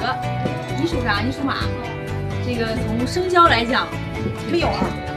你属啥？你属马。这个从生肖来讲， 没有啊。